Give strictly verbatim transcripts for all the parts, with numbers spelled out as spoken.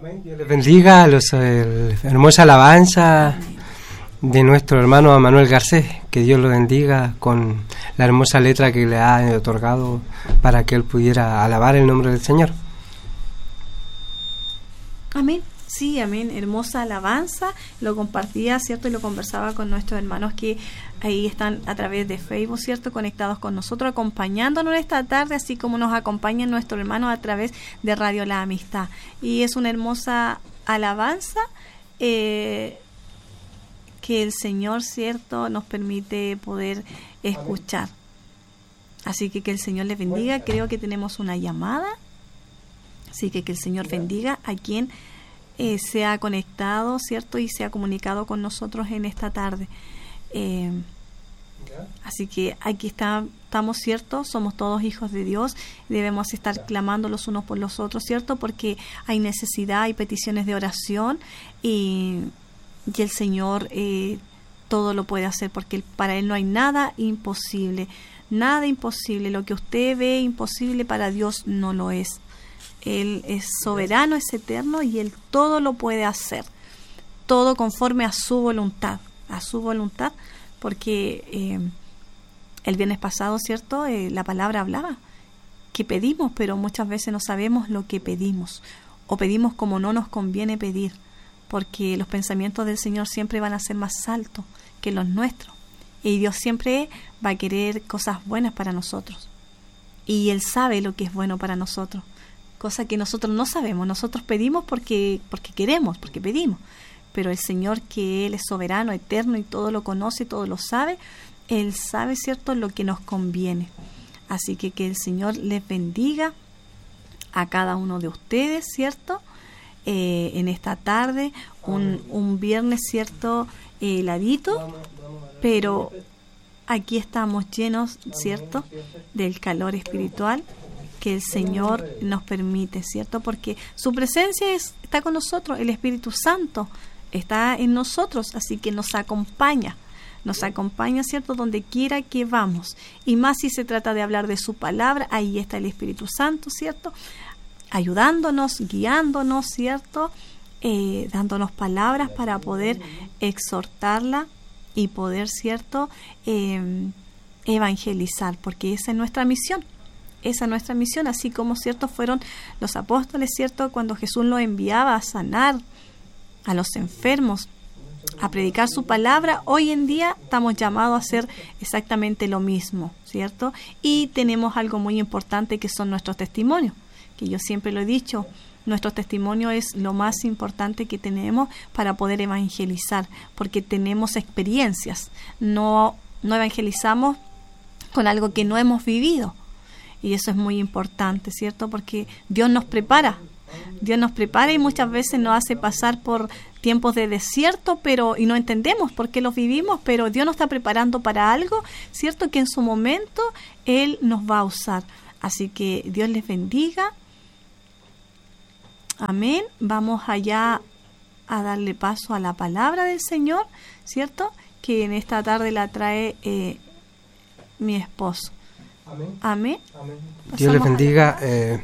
Dios les bendiga, los, el, hermosa alabanza de nuestro hermano Manuel Garcés. Que Dios lo bendiga con la hermosa letra que le ha otorgado para que él pudiera alabar el nombre del Señor. Amén. Sí, amén. Hermosa alabanza. Lo compartía, ¿cierto? Y lo conversaba con nuestros hermanos que ahí están a través de Facebook, ¿cierto? Conectados con nosotros, acompañándonos esta tarde, así como nos acompañan nuestros hermanos a través de Radio La Amistad. Y es una hermosa alabanza eh, que el Señor, ¿cierto?, nos permite poder escuchar. Así que que el Señor les bendiga. Creo que tenemos una llamada. Así que que el Señor bendiga a quien Eh, se ha conectado, ¿cierto? Y se ha comunicado con nosotros en esta tarde. Eh, así que aquí está, estamos, ¿cierto? Somos todos hijos de Dios. Debemos estar clamando los unos por los otros, ¿cierto? Porque hay necesidad, hay peticiones de oración y, y el Señor eh, todo lo puede hacer porque para Él no hay nada imposible. Nada imposible. Lo que usted ve imposible para Dios no lo es. Él es soberano, es eterno y Él todo lo puede hacer, todo conforme a su voluntad, a su voluntad, porque eh, el viernes pasado, ¿cierto? Eh, la palabra hablaba que pedimos, pero muchas veces no sabemos lo que pedimos, o pedimos como no nos conviene pedir, porque los pensamientos del Señor siempre van a ser más altos que los nuestros, y Dios siempre va a querer cosas buenas para nosotros, y Él sabe lo que es bueno para nosotros, cosa que nosotros no sabemos. Nosotros pedimos porque porque queremos, porque pedimos, pero el Señor, que Él es soberano, eterno y todo lo conoce, todo lo sabe, Él sabe, ¿cierto?, lo que nos conviene. Así que que el Señor les bendiga a cada uno de ustedes, ¿cierto?, eh, en esta tarde, un, un viernes, ¿cierto?, eh, heladito, pero aquí estamos llenos, ¿cierto?, del calor espiritual que el Señor nos permite, ¿cierto? Porque su presencia es, está con nosotros, el Espíritu Santo está en nosotros, así que nos acompaña, nos acompaña, ¿cierto?, donde quiera que vamos, y más si se trata de hablar de su palabra, ahí está el Espíritu Santo, ¿cierto?, ayudándonos, guiándonos, ¿cierto?, eh, dándonos palabras para poder exhortarla y poder, ¿cierto?, eh, evangelizar, porque esa es nuestra misión. Esa es nuestra misión, así como, ¿cierto?, fueron los apóstoles, ¿cierto?, cuando Jesús los enviaba a sanar a los enfermos, a predicar su palabra. Hoy en día estamos llamados a hacer exactamente lo mismo, ¿cierto? Y tenemos algo muy importante que son nuestros testimonios, que yo siempre lo he dicho, nuestro testimonio es lo más importante que tenemos para poder evangelizar, porque tenemos experiencias, no, no evangelizamos con algo que no hemos vivido. Y eso es muy importante, ¿cierto? Porque Dios nos prepara, Dios nos prepara y muchas veces nos hace pasar por tiempos de desierto, pero y no entendemos por qué los vivimos, pero Dios nos está preparando para algo, ¿cierto?, que en su momento Él nos va a usar. Así que Dios les bendiga. Amén. Vamos allá a darle paso a la palabra del Señor, ¿cierto?, que en esta tarde la trae eh, mi esposo. Amén. Amén. Dios les bendiga. Eh,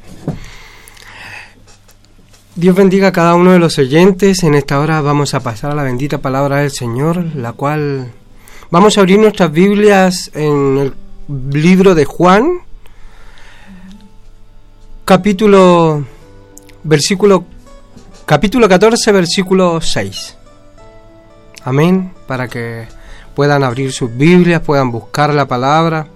Dios bendiga a cada uno de los oyentes. En esta hora vamos a pasar a la bendita palabra del Señor, la cual vamos a abrir nuestras Biblias en el libro de Juan, capítulo, versículo, capítulo catorce, versículo seis. Amén. Para que puedan abrir sus Biblias, puedan buscar la palabra.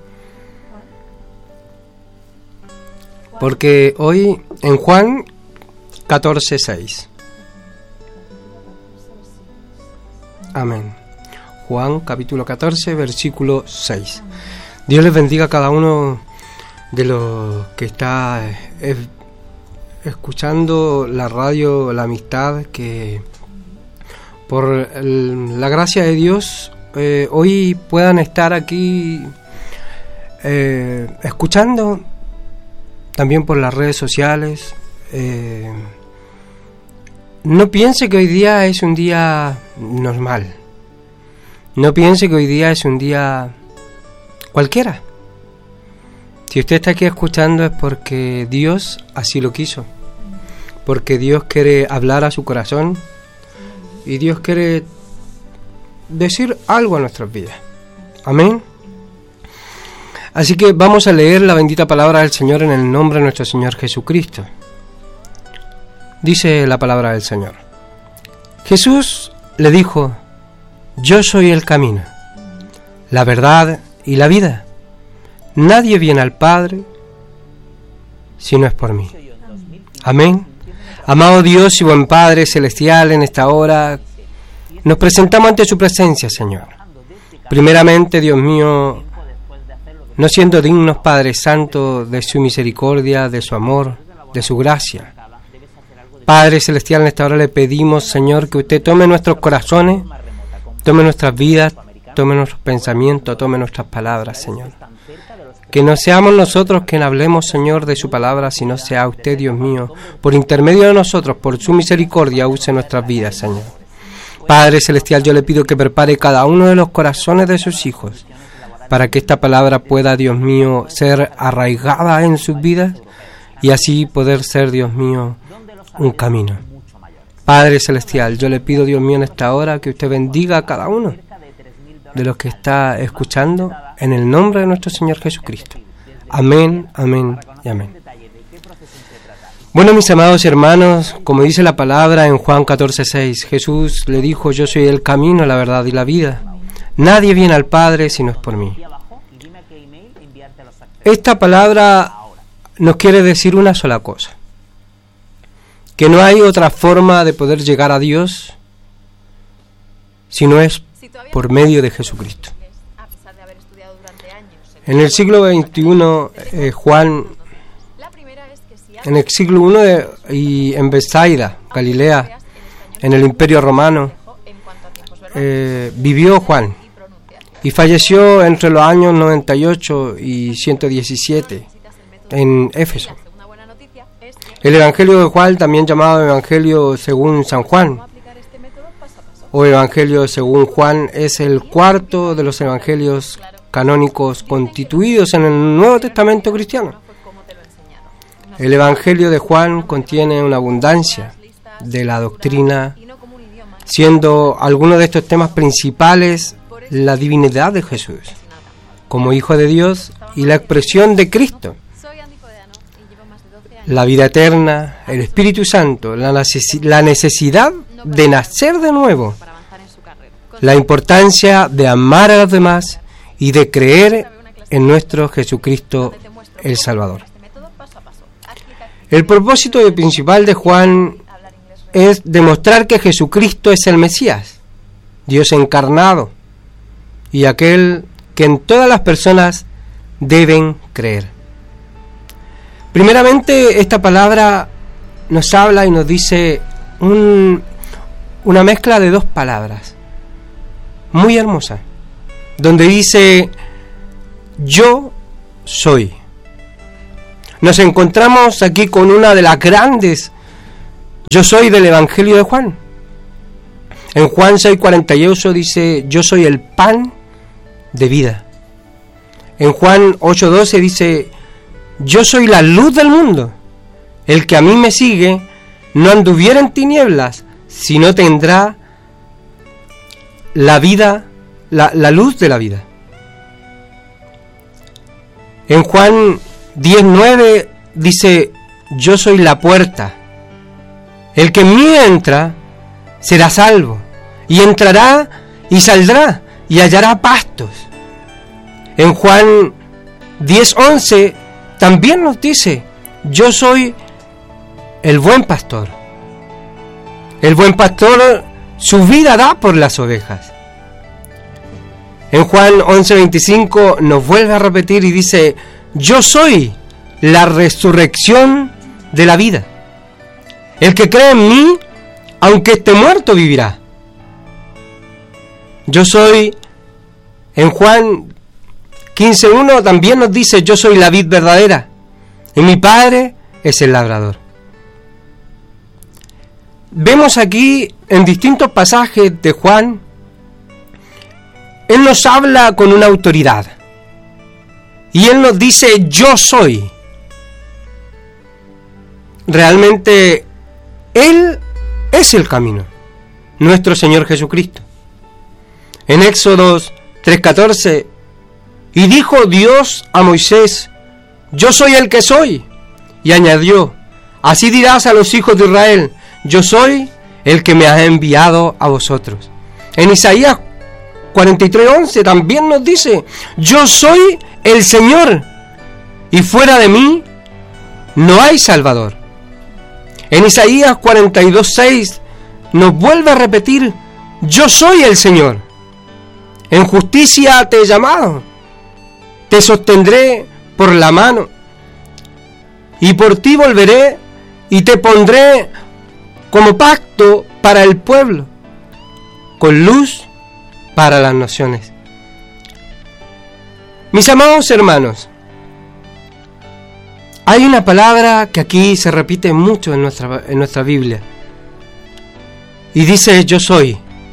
Porque hoy en Juan catorce seis. Amén. Juan capítulo catorce, versículo seis. Dios les bendiga a cada uno de los que está eh, escuchando la radio La Amistad, que por el, la gracia de Dios eh, hoy puedan estar aquí eh, escuchando. También por las redes sociales. Eh, no piense que hoy día es un día normal. No piense que hoy día es un día cualquiera. Si usted está aquí escuchando es porque Dios así lo quiso. porque Dios quiere hablar a su corazón y Dios quiere decir algo a nuestras vidas. Amén. Así que vamos a leer la bendita palabra del Señor en el nombre de nuestro Señor Jesucristo. Dice la palabra del Señor: Jesús le dijo: yo soy el camino, la verdad y la vida. Nadie viene al Padre si no es por mí. Amén. Amado Dios y buen Padre celestial, en esta hora nos presentamos ante su presencia, Señor. Primeramente, Dios mío, no siendo dignos, Padre Santo, de su misericordia, de su amor, de su gracia. Padre celestial, en esta hora le pedimos, Señor, que usted tome nuestros corazones, tome nuestras vidas, tome nuestros pensamientos, tome nuestras palabras, Señor. Que no seamos nosotros quien hablemos, Señor, de su palabra, sino sea usted, Dios mío, por intermedio de nosotros, por su misericordia, use nuestras vidas, Señor. Padre celestial, yo le pido que prepare cada uno de los corazones de sus hijos, para que esta palabra pueda, Dios mío, ser arraigada en sus vidas, y así poder ser, Dios mío, un camino. Padre celestial, yo le pido, Dios mío, en esta hora, que usted bendiga a cada uno de los que está escuchando, en el nombre de nuestro Señor Jesucristo. Amén, amén y amén. Bueno, mis amados hermanos, como dice la palabra en Juan catorce seis, Jesús le dijo: yo soy el camino, la verdad y la vida. Nadie viene al Padre si no es por mí. Esta palabra nos quiere decir una sola cosa: que no hay otra forma de poder llegar a Dios si no es por medio de Jesucristo. En el siglo veintiuno, eh, Juan, en el siglo primero de, y en Bethsaida, Galilea, en el Imperio Romano, eh, vivió Juan y falleció entre los años noventa y ocho y ciento diecisiete en Éfeso. El Evangelio de Juan, también llamado Evangelio según San Juan, o Evangelio según Juan, es el cuarto de los evangelios canónicos constituidos en el Nuevo Testamento cristiano. El Evangelio de Juan contiene una abundancia de la doctrina, siendo algunos de estos temas principales la divinidad de Jesús como Hijo de Dios y la expresión de Cristo, la vida eterna, el Espíritu Santo, la necesi- la necesidad de nacer de nuevo, la importancia de amar a los demás y de creer en nuestro Jesucristo el Salvador. El propósito principal de Juan es demostrar que Jesucristo es el Mesías, Dios encarnado, y aquel que en todas las personas deben creer. Primeramente, esta palabra nos habla y nos dice un, una mezcla de dos palabras muy hermosa, donde dice: yo soy. Nos encontramos aquí con una de las grandes yo soy del Evangelio de Juan. En Juan seis cuarenta y ocho dice: yo soy el pan de vida. En Juan ocho doce dice: yo soy la luz del mundo. El que a mí me sigue no anduviera en tinieblas, sino tendrá la vida, la, la luz de la vida. En Juan diez nueve dice: yo soy la puerta. El que en mí entra será salvo, y entrará y saldrá y hallará pastos. En Juan diez once también nos dice: yo soy el buen pastor. El buen pastor su vida da por las ovejas. En Juan once veinticinco nos vuelve a repetir y dice: yo soy la resurrección de la vida. El que cree en mí, aunque esté muerto, vivirá. Yo soy, en Juan quince uno también nos dice: yo soy la vid verdadera, y mi Padre es el labrador. Vemos aquí en distintos pasajes de Juan, Él nos habla con una autoridad, y Él nos dice: yo soy. Realmente Él es el camino, nuestro Señor Jesucristo. En Éxodo tres catorce, y dijo Dios a Moisés, yo soy el que soy. Y añadió, así dirás a los hijos de Israel, yo soy el que me ha enviado a vosotros. En Isaías cuarenta y tres once también nos dice, yo soy el Señor, y fuera de mí no hay Salvador. En Isaías cuarenta y dos seis nos vuelve a repetir, yo soy el Señor. En justicia te he llamado, te sostendré por la mano, y por ti volveré y te pondré como pacto para el pueblo, con luz para las naciones. Mis amados hermanos, hay una palabra que aquí se repite mucho en nuestra, en nuestra Biblia, y dice yo soy.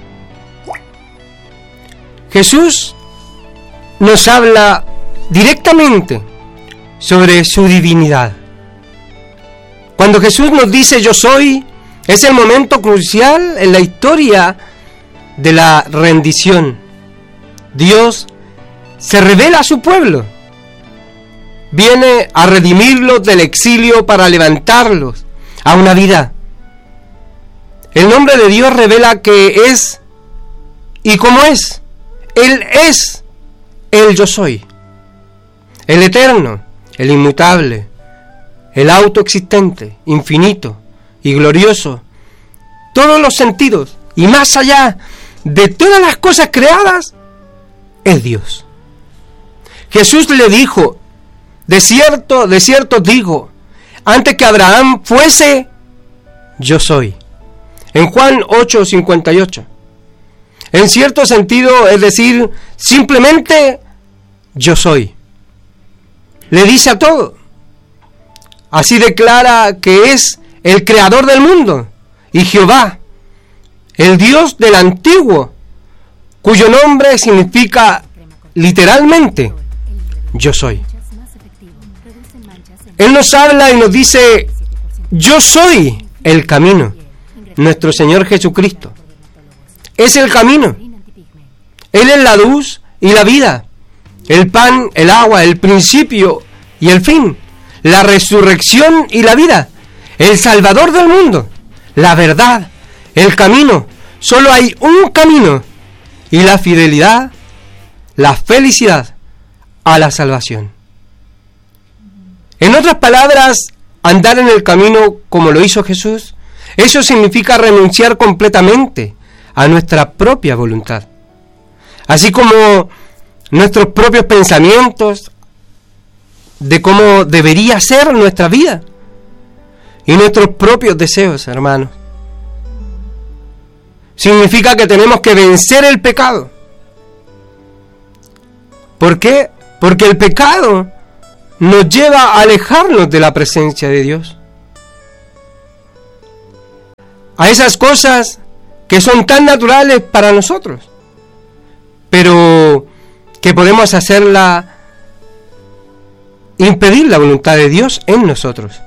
Jesús nos habla directamente sobre su divinidad. Cuando Jesús nos dice yo soy, es el momento crucial en la historia de la rendición. Dios se revela a su pueblo, viene a redimirlos del exilio para levantarlos a una vida. El nombre de Dios revela que es y cómo es. Él es el yo soy, el eterno, el inmutable, el autoexistente, infinito y glorioso, todos los sentidos y más allá de todas las cosas creadas, es Dios. Jesús le dijo, de cierto, de cierto digo, antes que Abraham fuese, yo soy. En Juan ocho cincuenta y ocho. En cierto sentido, es decir, simplemente yo soy. Le dice a todo. Así declara que es el creador del mundo y Jehová, el Dios del antiguo, cuyo nombre significa literalmente yo soy. Él nos habla y nos dice, yo soy el camino, nuestro Señor Jesucristo. Es el camino. Él es la luz y la vida, el pan, el agua, el principio y el fin, la resurrección y la vida, el Salvador del mundo, la verdad, el camino. Solo hay un camino y la fidelidad, la felicidad a la salvación. En otras palabras, andar en el camino como lo hizo Jesús, eso significa renunciar completamente a nuestra propia voluntad, así como nuestros propios pensamientos de cómo debería ser nuestra vida y nuestros propios deseos, hermanos. Significa que tenemos que vencer el pecado. ¿Por qué? Porque el pecado nos lleva a alejarnos de la presencia de Dios, a esas cosas que son tan naturales para nosotros, pero que podemos hacerla, impedir la voluntad de Dios en nosotros.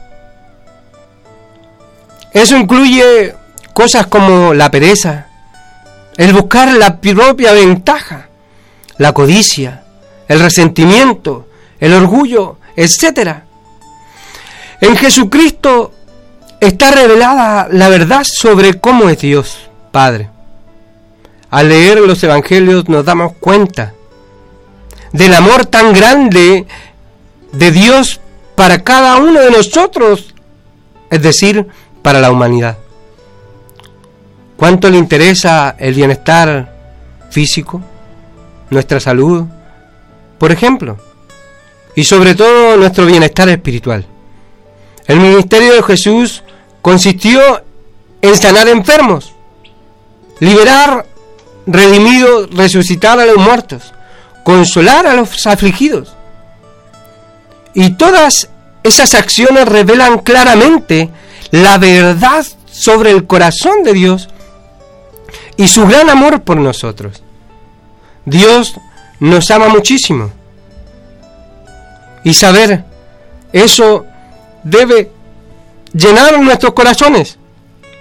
Eso incluye cosas como la pereza, el buscar la propia ventaja, la codicia, el resentimiento, el orgullo, etcétera. En Jesucristo está revelada la verdad sobre cómo es Dios Padre. Al leer los evangelios nos damos cuenta del amor tan grande de Dios para cada uno de nosotros, es decir, para la humanidad. ¿Cuánto le interesa el bienestar físico, nuestra salud, por ejemplo? Y sobre todo nuestro bienestar espiritual. El ministerio de Jesús consistió en sanar enfermos, liberar redimidos, resucitar a los muertos, consolar a los afligidos. Y todas esas acciones revelan claramente la verdad sobre el corazón de Dios y su gran amor por nosotros. Dios nos ama muchísimo. Y saber eso debe llenar nuestros corazones.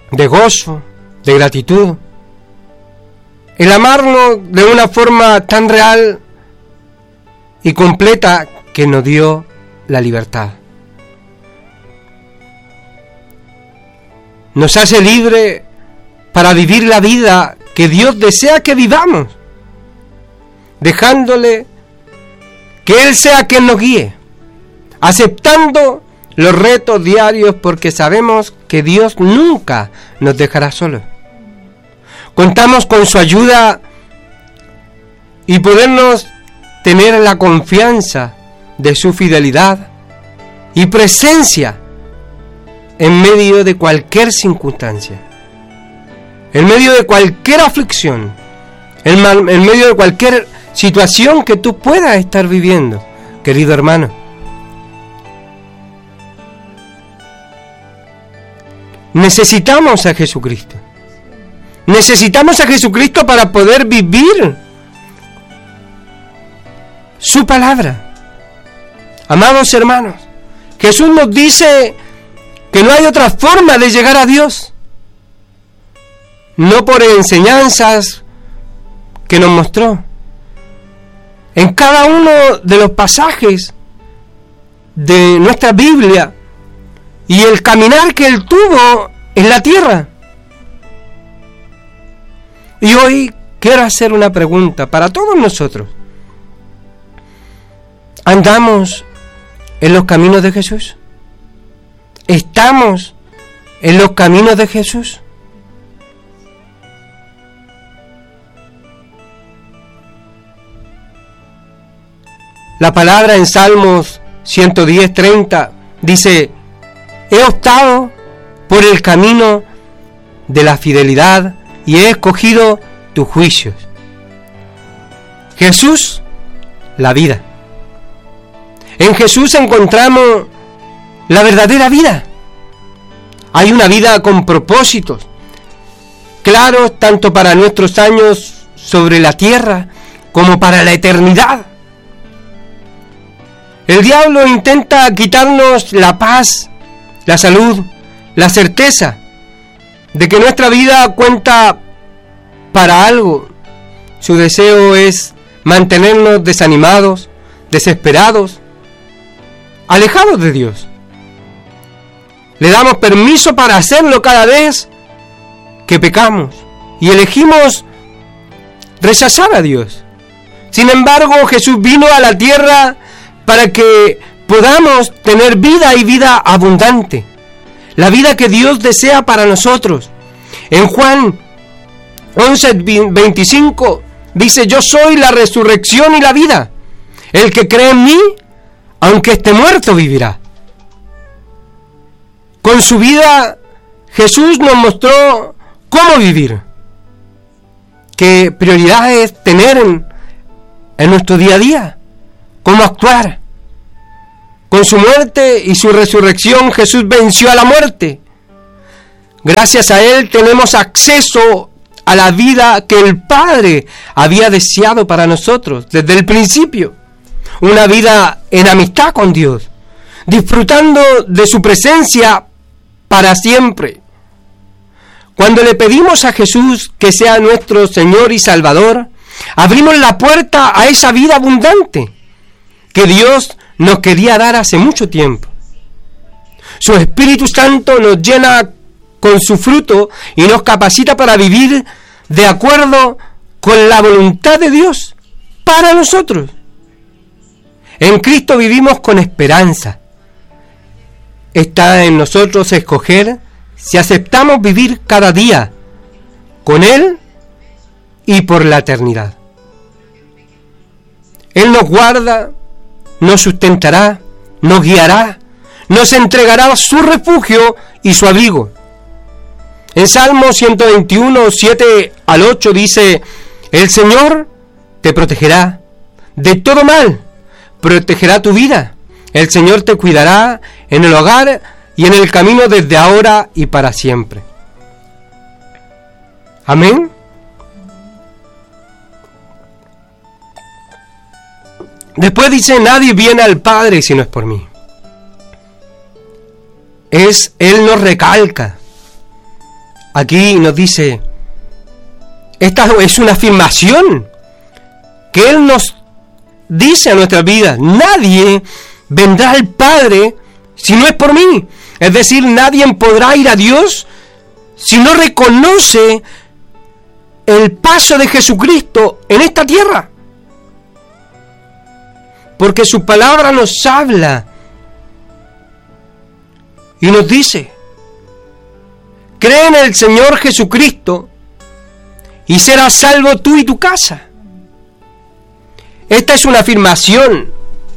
de gozo, de gratitud. El amarnos de una forma tan real y completa que nos dio la libertad. Nos hace libre para vivir la vida que Dios desea que vivamos, dejándole que Él sea quien nos guíe, aceptando los retos diarios porque sabemos que Dios nunca nos dejará solos. Contamos con su ayuda y podernos tener la confianza de su fidelidad y presencia en medio de cualquier circunstancia, en medio de cualquier aflicción, en, mal, en medio de cualquier situación que tú puedas estar viviendo, querido hermano. Necesitamos a Jesucristo. Necesitamos a Jesucristo para poder vivir su palabra. Amados hermanos, Jesús nos dice que no hay otra forma de llegar a Dios, no por enseñanzas que nos mostró. En cada uno de los pasajes de nuestra Biblia y el caminar que Él tuvo en la tierra. Y hoy quiero hacer una pregunta para todos nosotros. ¿Andamos en los caminos de Jesús? ¿Estamos en los caminos de Jesús? La palabra en Salmos ciento diez, treinta dice: he optado por el camino de la fidelidad y he escogido tus juicios. Jesús, la vida. En Jesús encontramos la verdadera vida. Hay una vida con propósitos claros tanto para nuestros años sobre la tierra como para la eternidad. El diablo intenta quitarnos la paz, la salud, la certeza de que nuestra vida cuenta para algo. Su deseo es mantenernos desanimados, desesperados, alejados de Dios. Le damos permiso para hacerlo cada vez que pecamos y elegimos rechazar a Dios. Sin embargo, Jesús vino a la tierra para que podamos tener vida y vida abundante. La vida que Dios desea para nosotros. En Juan once, veinticinco dice: yo soy la resurrección y la vida. El que cree en mí, aunque esté muerto, vivirá. Con su vida, Jesús nos mostró cómo vivir, qué prioridades tener en, en nuestro día a día, cómo actuar. Con su muerte y su resurrección, Jesús venció a la muerte. Gracias a Él tenemos acceso a la vida que el Padre había deseado para nosotros desde el principio. Una vida en amistad con Dios, disfrutando de su presencia para siempre. Cuando le pedimos a Jesús que sea nuestro Señor y Salvador, abrimos la puerta a esa vida abundante que Dios nos quería dar hace mucho tiempo. Su Espíritu Santo nos llena con su fruto y nos capacita para vivir de acuerdo con la voluntad de Dios para nosotros. En Cristo vivimos con esperanza. Está en nosotros escoger si aceptamos vivir cada día con Él y por la eternidad. Él nos guarda, nos sustentará, nos guiará, nos entregará su refugio y su abrigo. En Salmo ciento veintiuno, siete al ocho dice: el Señor te protegerá de todo mal, protegerá tu vida. El Señor te cuidará en el hogar y en el camino desde ahora y para siempre. Amén. Después dice: nadie viene al Padre si no es por mí. Es, Él nos recalca. aquí nos dice, esta es una afirmación que Él nos dice a nuestra vida: nadie vendrá al Padre si no es por mí. Es decir, nadie podrá ir a Dios si no reconoce el paso de Jesucristo en esta tierra. Porque su palabra nos habla y nos dice: cree en el Señor Jesucristo y serás salvo tú y tu casa. Esta es una afirmación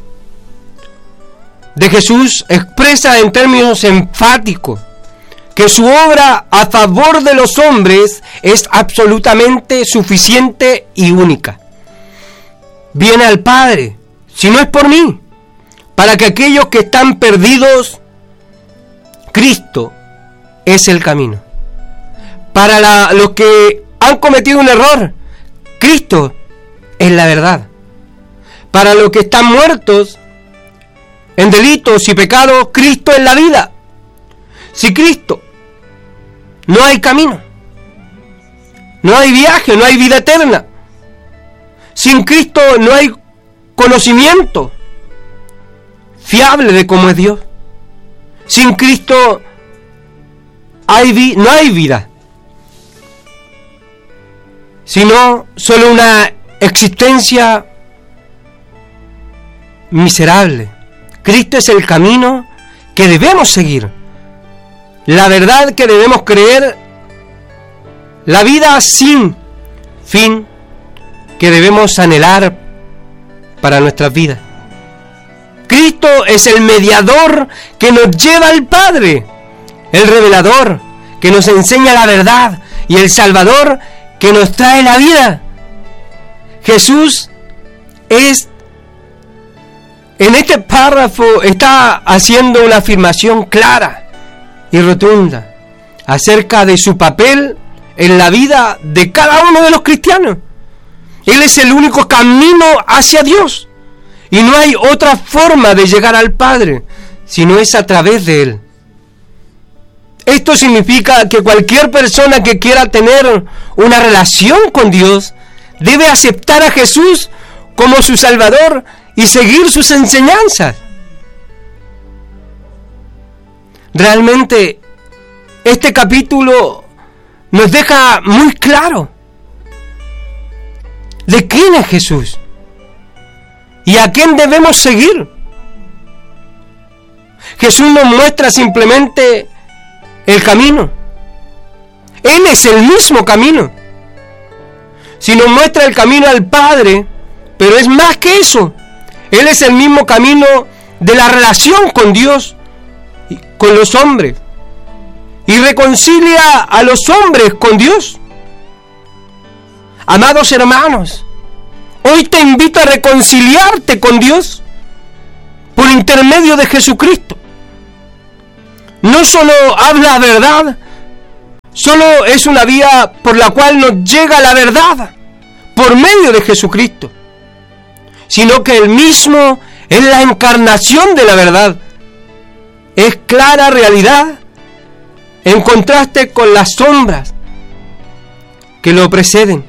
de Jesús expresa en términos enfáticos que su obra a favor de los hombres es absolutamente suficiente y única. Viene al Padre, si no es por mí, para que aquellos que están perdidos, Cristo es el camino. Para la, los que han cometido un error, Cristo es la verdad. Para los que están muertos en delitos y pecados, Cristo es la vida. Sin Cristo no hay camino, no hay viaje, no hay vida eterna. Sin Cristo no hay conocimiento fiable de cómo es Dios. Sin Cristo hay vi- no hay vida, sino solo una existencia miserable. Cristo es el camino que debemos seguir, la verdad que debemos creer, la vida sin fin que debemos anhelar para nuestras vidas. Cristo es el mediador que nos lleva al Padre, el revelador que nos enseña la verdad y el Salvador que nos trae la vida. Jesús es, en este párrafo está haciendo una afirmación clara y rotunda acerca de su papel en la vida de cada uno de los cristianos. Él es el único camino hacia Dios y no hay otra forma de llegar al Padre si no es a través de Él. Esto significa que cualquier persona que quiera tener una relación con Dios debe aceptar a Jesús como su Salvador y seguir sus enseñanzas. Realmente, este capítulo nos deja muy claro de quién es Jesús y a quién debemos seguir. Jesús nos muestra simplemente el camino. Él es el mismo camino. Si nos muestra el camino al Padre, pero es más que eso. Él es el mismo camino de la relación con Dios, con los hombres, y reconcilia a los hombres con Dios. Amados hermanos, hoy te invito a reconciliarte con Dios por intermedio de Jesucristo. No solo habla verdad, solo es una vía por la cual nos llega la verdad, por medio de Jesucristo, sino que Él mismo es la encarnación de la verdad. Es clara realidad en contraste con las sombras que lo preceden.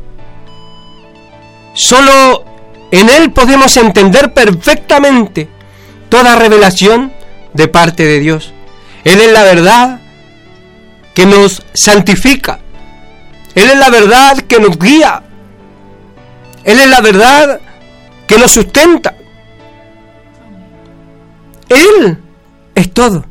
Solo en Él podemos entender perfectamente toda revelación de parte de Dios. Él es la verdad que nos santifica. Él es la verdad que nos guía. Él es la verdad que nos sustenta. Él es todo.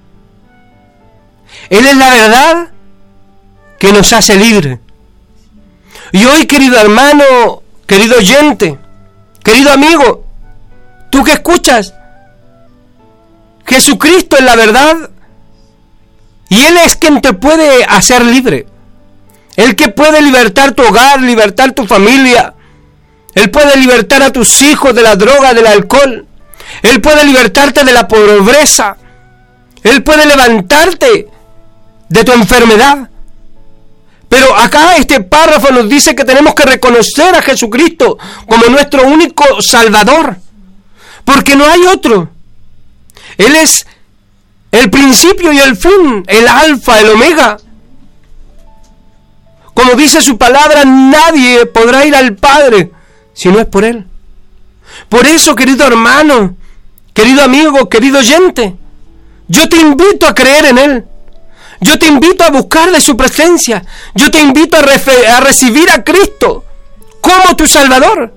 Él es la verdad que nos hace libres. Y hoy, querido hermano, querido oyente, querido amigo, tú que escuchas, Jesucristo es la verdad y Él es quien te puede hacer libre. Él que puede libertar tu hogar, libertar tu familia. Él puede libertar a tus hijos de la droga, del alcohol. Él puede libertarte de la pobreza. Él puede levantarte de tu enfermedad. Pero acá este párrafo nos dice que tenemos que reconocer a Jesucristo como nuestro único Salvador, porque no hay otro. Él es el principio y el fin, el alfa, el omega. Como dice su palabra, nadie podrá ir al Padre si no es por Él. Por eso, querido hermano, querido amigo, querido oyente, yo te invito a creer en Él. Yo te invito a buscar de su presencia. Yo te invito a, refe- a recibir a Cristo como tu Salvador.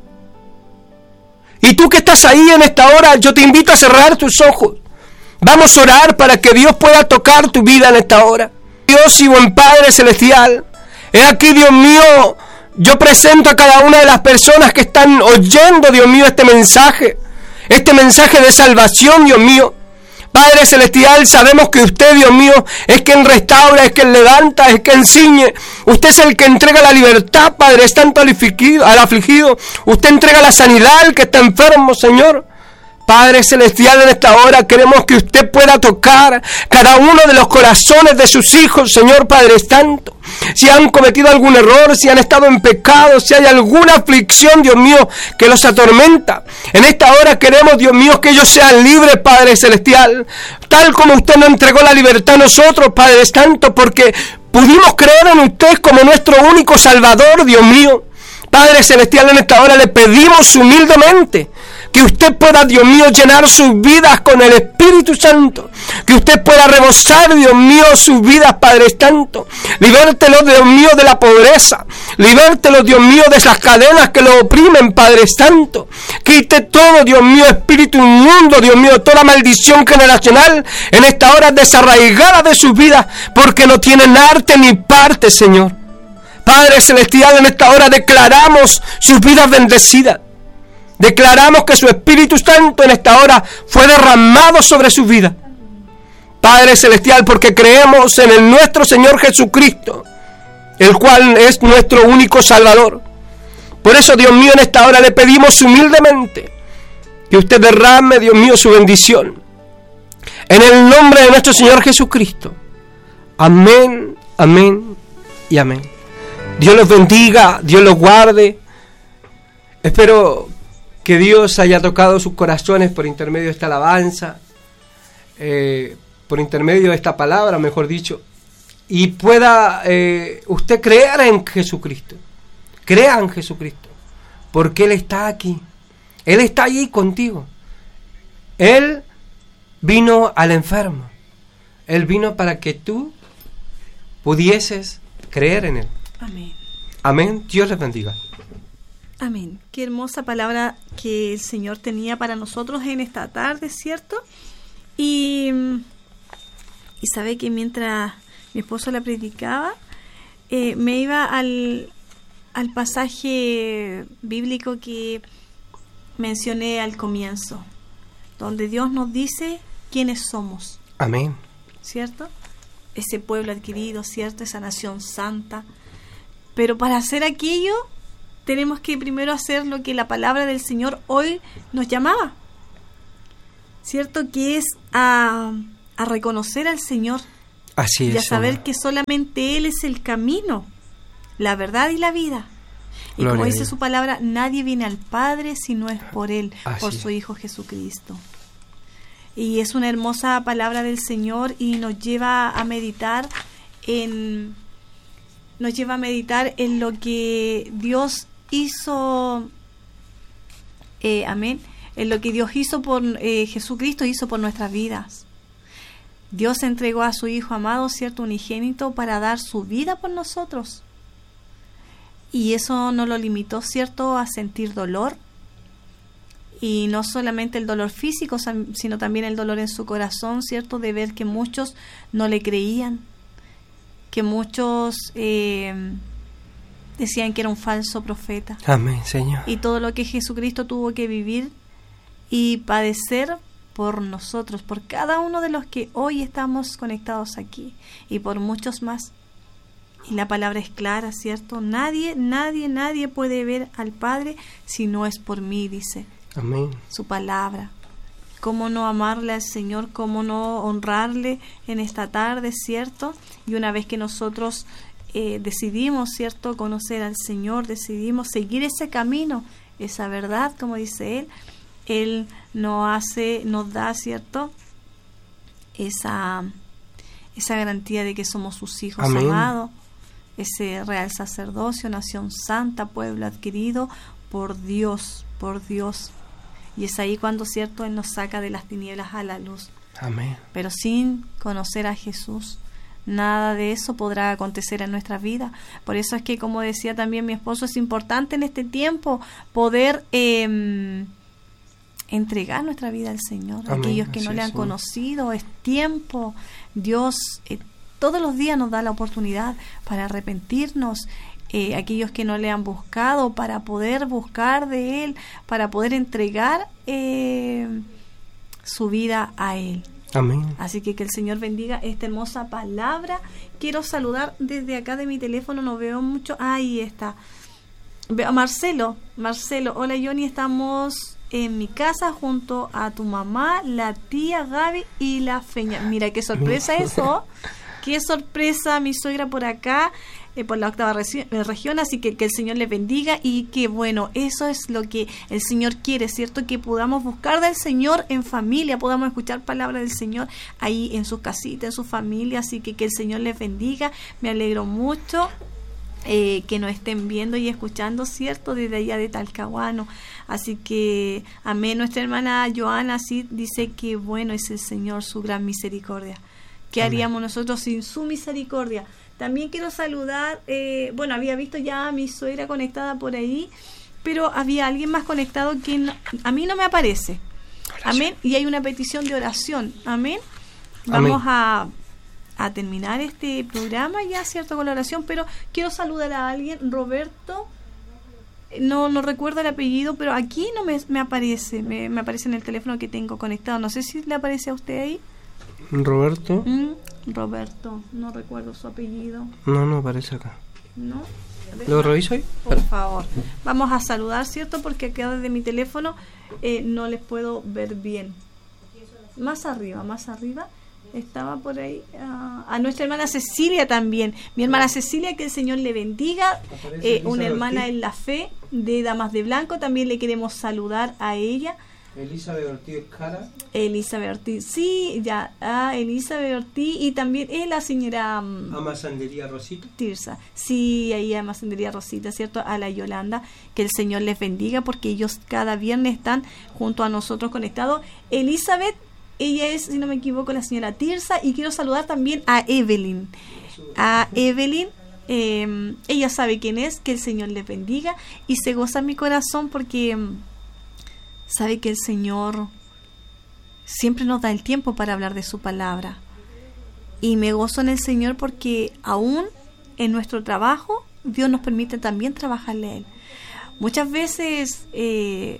Y tú que estás ahí en esta hora, yo te invito a cerrar tus ojos. Vamos a orar para que Dios pueda tocar tu vida en esta hora. Dios y buen Padre Celestial, he aquí, Dios mío, yo presento a cada una de las personas que están oyendo, Dios mío, este mensaje, este mensaje de salvación, Dios mío. Padre Celestial, sabemos que usted, Dios mío, es quien restaura, es quien levanta, es quien ciñe. Usted es el que entrega la libertad, Padre, es tanto al afligido, al afligido. Usted entrega la sanidad al que está enfermo, Señor. Padre Celestial, en esta hora queremos que usted pueda tocar cada uno de los corazones de sus hijos, Señor Padre Santo. Si han cometido algún error, si han estado en pecado, si hay alguna aflicción, Dios mío, que los atormenta. En esta hora queremos, Dios mío, que ellos sean libres, Padre Celestial. Tal como usted nos entregó la libertad a nosotros, Padre Santo, porque pudimos creer en usted como nuestro único Salvador, Dios mío. Padre Celestial, en esta hora le pedimos humildemente que usted pueda, Dios mío, llenar sus vidas con el Espíritu Santo. Que usted pueda rebosar, Dios mío, sus vidas, Padre Santo. Libértelo, Dios mío, de la pobreza. Libértelo, Dios mío, de esas cadenas que lo oprimen, Padre Santo. Quite todo, Dios mío, espíritu inmundo, Dios mío, toda maldición generacional en esta hora desarraigada de sus vidas, porque no tienen arte ni parte, Señor. Padre Celestial, en esta hora declaramos sus vidas bendecidas. Declaramos que su Espíritu Santo en esta hora fue derramado sobre su vida. Padre Celestial, porque creemos en el nuestro Señor Jesucristo, el cual es nuestro único Salvador. Por eso, Dios mío, en esta hora le pedimos humildemente que usted derrame, Dios mío, su bendición. En el nombre de nuestro Señor Jesucristo. Amén, amén y amén. Dios los bendiga, Dios los guarde. Espero que Dios haya tocado sus corazones por intermedio de esta alabanza, eh, por intermedio de esta palabra, mejor dicho, y pueda eh, usted creer en Jesucristo. Crea en Jesucristo, porque Él está aquí. Él está allí contigo. Él vino al enfermo. Él vino para que tú pudieses creer en Él. Amén. Amén. Dios les bendiga. Amén. Qué hermosa palabra que el Señor tenía para nosotros en esta tarde, ¿cierto? Y, y sabe que mientras mi esposo la predicaba, eh, me iba al, al pasaje bíblico que mencioné al comienzo, donde Dios nos dice quiénes somos. Amén. ¿Cierto? Ese pueblo adquirido, ¿cierto? Esa nación santa. Pero para hacer aquello tenemos que primero hacer lo que la palabra del Señor hoy nos llamaba, ¿cierto? Que es a, a reconocer al Señor. Así es. Y a saber Señor, que solamente Él es el camino, la verdad y la vida. Y Gloria como a dice Dios. su palabra, nadie viene al Padre si no es por Él, Así por es. su Hijo Jesucristo. Y es una hermosa palabra del Señor y nos lleva a meditar en... nos lleva a meditar en lo que Dios hizo, eh, amén, en lo que Dios hizo por eh, Jesucristo, hizo por nuestras vidas. Dios entregó a su Hijo amado, cierto, unigénito, para dar su vida por nosotros. Y eso no lo limitó, cierto, a sentir dolor. Y no solamente el dolor físico, sino también el dolor en su corazón, cierto, de ver que muchos no le creían, que muchos eh, decían que era un falso profeta. Amén, Señor. Y todo lo que Jesucristo tuvo que vivir y padecer por nosotros, por cada uno de los que hoy estamos conectados aquí y por muchos más. Y la palabra es clara, ¿cierto? Nadie, nadie, nadie puede ver al Padre si no es por mí, dice Amén. su palabra. ¿Cómo no amarle al Señor? ¿Cómo no honrarle en esta tarde, cierto? Y una vez que nosotros eh, decidimos, cierto, conocer al Señor, decidimos seguir ese camino, esa verdad, como dice Él, Él nos hace, nos da, cierto, esa, esa garantía de que somos sus hijos Amén. amados, ese real sacerdocio, nación santa, pueblo adquirido por Dios, por Dios. Y es ahí cuando, cierto, Él nos saca de las tinieblas a la luz. Amén. Pero sin conocer a Jesús, nada de eso podrá acontecer en nuestra vida. Por eso es que, como decía también mi esposo, es importante en este tiempo poder eh, entregar nuestra vida al Señor. Amén. Aquellos que Así no le es, han Señor. conocido, es tiempo. Dios eh, todos los días nos da la oportunidad para arrepentirnos. Eh, aquellos que no le han buscado, para poder buscar de Él, para poder entregar eh, su vida a Él. Amén. Así que que el Señor bendiga esta hermosa palabra. Quiero saludar desde acá de mi teléfono, no veo mucho. Ahí está. Veo a Marcelo. Marcelo, hola Johnny, estamos en mi casa junto a tu mamá, la tía Gaby y la Feña. Mira qué sorpresa eso. Qué sorpresa, mi suegra por acá, eh, por la octava regi- eh, región, así que que el Señor les bendiga y que bueno, eso es lo que el Señor quiere, ¿cierto? Que podamos buscar del Señor en familia, podamos escuchar palabras del Señor ahí en sus casitas, en su familia, así que que el Señor les bendiga. Me alegro mucho eh, que nos estén viendo y escuchando, ¿cierto? Desde allá de Talcahuano. Así que, amén. Nuestra hermana Joana sí dice que bueno es el Señor, su gran misericordia. ¿Qué haríamos nosotros sin su misericordia? También quiero saludar, eh, bueno, había visto ya a mi suegra conectada por ahí, pero había alguien más conectado que no, a mí no me aparece. Oración. Amén. Y hay una petición de oración. Amén. Vamos Amén. a a terminar este programa ya, ¿cierto? Con la oración, pero quiero saludar a alguien, Roberto. No no recuerdo el apellido, pero aquí no me, me aparece, me, me aparece en el teléfono que tengo conectado. No sé si le aparece a usted ahí. Roberto. Mm, Roberto, no recuerdo su apellido. No, no aparece acá. ¿No? ¿Lo reviso ahí? Por favor. Vamos a saludar, ¿cierto? Porque acá desde mi teléfono eh, no les puedo ver bien. Más arriba, más arriba. Estaba por ahí uh, a nuestra hermana Cecilia también. Mi hermana Cecilia, que el Señor le bendiga. Eh, una hermana Ortiz en la fe de Damas de Blanco. También le queremos saludar a ella. Elizabeth Ortiz Cara. Elizabeth Ortiz, sí, ya, ah, Elizabeth Ortiz y también es la señora um, Amasandería Rosita. Tirsa, sí, ahí a Amasandería Rosita, ¿cierto? A la Yolanda, que el Señor les bendiga porque ellos cada viernes están junto a nosotros conectados. Elizabeth, ella es, si no me equivoco, la señora Tirsa, y quiero saludar también a Evelyn, a Evelyn. Eh, ella sabe quién es, que el Señor les bendiga y se goza mi corazón porque sabe que el Señor siempre nos da el tiempo para hablar de su palabra. Y me gozo en el Señor porque aún en nuestro trabajo, Dios nos permite también trabajarle a Él. Muchas veces, eh,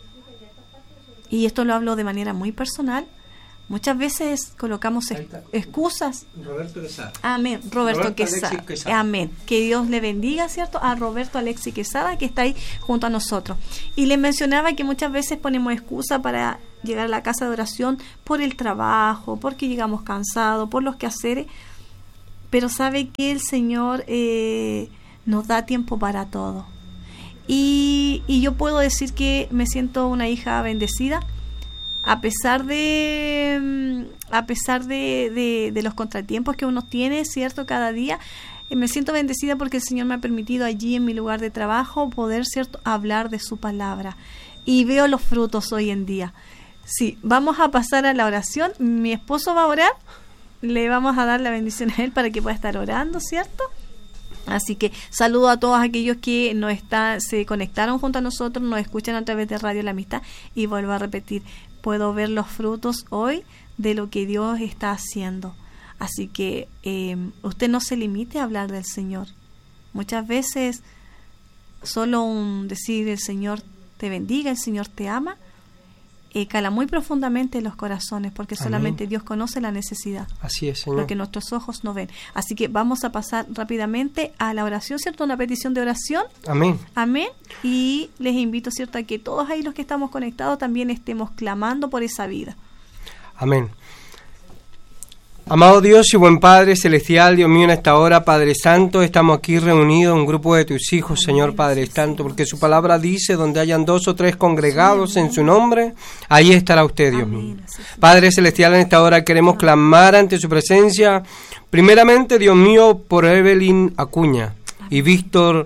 y esto lo hablo de manera muy personal, muchas veces colocamos es, excusas. Roberto Quesada. Amén. Roberto, Roberto Quesada. Quesada. Amén. Que Dios le bendiga, ¿cierto? A Roberto Alexis Quesada, que está ahí junto a nosotros. Y le mencionaba que muchas veces ponemos excusa para llegar a la casa de oración por el trabajo, porque llegamos cansados, por los quehaceres. Pero sabe que el Señor eh, nos da tiempo para todo. Y, y yo puedo decir que me siento una hija bendecida. A pesar de a pesar de, de, de los contratiempos que uno tiene, ¿cierto? Cada día, eh, me siento bendecida porque el Señor me ha permitido allí en mi lugar de trabajo poder, ¿cierto?, hablar de su palabra. Y veo los frutos hoy en día. Sí, vamos a pasar a la oración. Mi esposo va a orar. Le vamos a dar la bendición a él para que pueda estar orando, ¿cierto? Así que saludo a todos aquellos que nos está, se conectaron junto a nosotros, nos escuchan a través de Radio La Amistad, y vuelvo a repetir, puedo ver los frutos hoy de lo que Dios está haciendo. Así que eh, usted no se limite a hablar del Señor. Muchas veces solo un decir el Señor te bendiga, el Señor te ama, eh, cala muy profundamente en los corazones, porque Amén. Solamente Dios conoce la necesidad. Así es, Señor. Lo que nuestros ojos no ven. Así que vamos a pasar rápidamente a la oración, ¿cierto? Una petición de oración. Amén. Amén. Y les invito, ¿cierto?, a que todos ahí los que estamos conectados también estemos clamando por esa vida. Amén. Amado Dios y buen Padre Celestial, Dios mío, en esta hora, Padre Santo, estamos aquí reunidos, un grupo de tus hijos, Señor Padre Santo, porque su palabra dice, donde hayan dos o tres congregados en su nombre, ahí estará usted, Dios mío. Padre Celestial, en esta hora queremos clamar ante su presencia, primeramente, Dios mío, por Evelyn Acuña y Víctor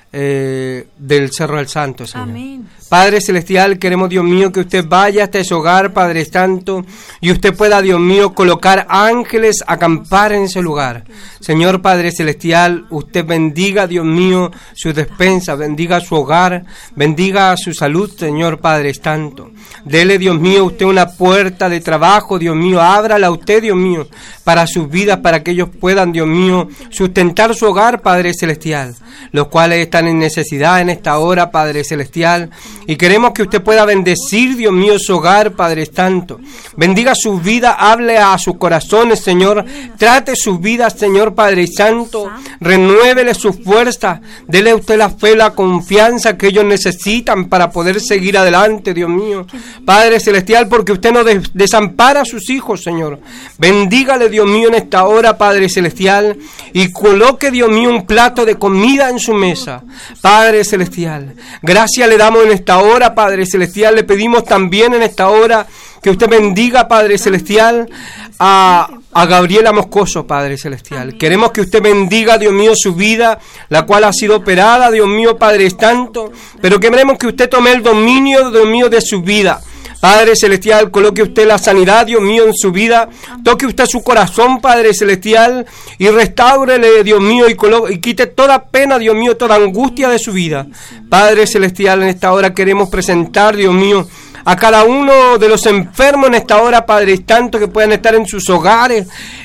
eh, del Cerro del Santo, Señor. Amén. Padre Celestial, queremos, Dios mío, que usted vaya hasta ese hogar, Padre Santo, y usted pueda, Dios mío, colocar ángeles a acampar en ese lugar. Señor Padre Celestial, usted bendiga, Dios mío, su despensa, bendiga su hogar, bendiga su salud, Señor Padre Santo. Dele, Dios mío, usted una puerta de trabajo, Dios mío, ábrala a usted, Dios mío, para sus vidas, para que ellos puedan, Dios mío, sustentar su hogar, Padre Celestial, los cuales están en necesidad en esta hora, Padre Celestial. Y queremos que usted pueda bendecir, Dios mío, su hogar, Padre Santo. Bendiga su vida, hable a sus corazones, Señor. Trate sus vidas, Señor Padre Santo. Renuévele sus fuerzas. Dele a usted la fe, la confianza que ellos necesitan para poder seguir adelante, Dios mío. Padre Celestial, porque usted no des- desampara a sus hijos, Señor. Bendígale, Dios mío, en esta hora, Padre Celestial. Y coloque, Dios mío, un plato de comida en su mesa. Padre Celestial, gracias le damos en esta hora, Padre Celestial. Le pedimos también en esta hora que usted bendiga, Padre Celestial, a, a Gabriela Moscoso, Padre Celestial. Amén. Queremos que usted bendiga, Dios mío, su vida, la cual ha sido operada, Dios mío, Padre Santo, pero queremos que usted tome el dominio, Dios mío, de su vida. Padre Celestial, coloque usted la sanidad, Dios mío, en su vida. Toque usted su corazón, Padre Celestial, y restáurele, Dios mío, y, colo- y quite toda pena, Dios mío, toda angustia de su vida. Padre Celestial, en esta hora queremos presentar, Dios mío, a cada uno de los enfermos en esta hora, Padre Santo, que puedan estar en sus hogares,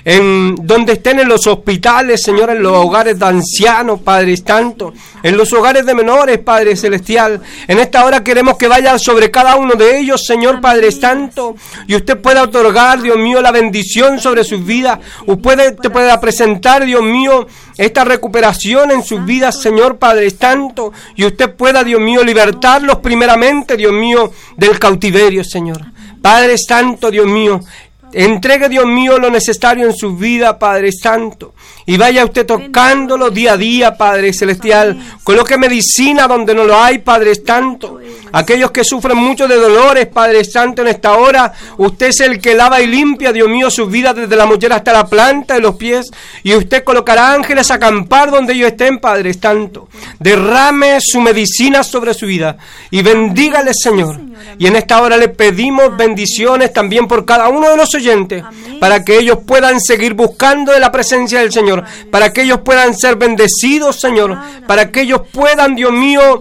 en donde estén en los hospitales, Señor, en los hogares de ancianos, Padre Santo, en los hogares de menores, Padre Celestial. En esta hora queremos que vaya sobre cada uno de ellos, Señor Padre Santo, y usted pueda otorgar, Dios mío, la bendición sobre sus vidas. Usted te pueda presentar, Dios mío, esta recuperación en sus vidas, Señor Padre Santo, y usted pueda, Dios mío, libertarlos primeramente, Dios mío, del cautiverio, Señor. Padre Santo, Dios mío, entregue, Dios mío, lo necesario en su vida, Padre Santo, y vaya usted tocándolo día a día, Padre Celestial. Coloque medicina donde no lo hay, Padre Santo. Aquellos que sufren mucho de dolores, Padre Santo, en esta hora, usted es el que lava y limpia, Dios mío, sus vidas desde la mollera hasta la planta de los pies, y usted colocará ángeles a acampar donde ellos estén, Padre Santo. Derrame su medicina sobre su vida y bendígale, Señor. Y en esta hora le pedimos bendiciones también por cada uno de los oyentes, para que ellos puedan seguir buscando de la presencia del Señor, para que ellos puedan ser bendecidos, Señor, para que ellos puedan, Dios mío,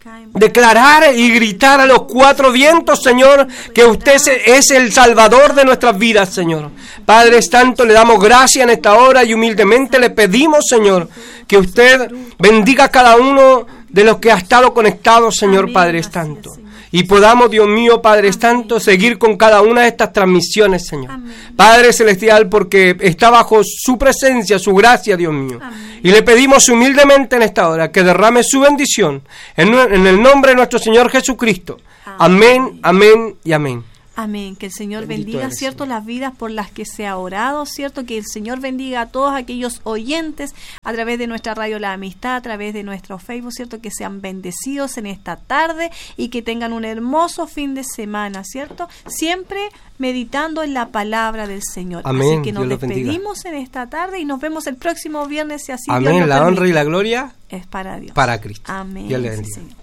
declarar y gritar a los cuatro vientos, Señor, que usted es el Salvador de nuestras vidas, Señor. Padre Santo, le damos gracias en esta hora y humildemente le pedimos, Señor, que usted bendiga a cada uno de los que ha estado conectados, Señor Padre Santo. Y podamos, Dios mío, Padre Santo, seguir con cada una de estas transmisiones, Señor. Amén. Padre Celestial, porque está bajo su presencia, su gracia, Dios mío. Amén. Y le pedimos humildemente en esta hora que derrame su bendición en, en el nombre de nuestro Señor Jesucristo. Amén, amén, amén y amén. Amén, que el Señor Bendito bendiga, eres, ¿cierto?, Señor, las vidas por las que se ha orado, ¿cierto?, que el Señor bendiga a todos aquellos oyentes a través de nuestra radio La Amistad, a través de nuestro Facebook, ¿cierto?, que sean bendecidos en esta tarde y que tengan un hermoso fin de semana, ¿cierto?, siempre meditando en la palabra del Señor. Amén. Así que nos Dios los despedimos en esta tarde y nos vemos el próximo viernes, si así Dios Amén, nos la permite. honra y la gloria Es para Dios. para Cristo. Amén. Dios le Sí, bendiga. Señor.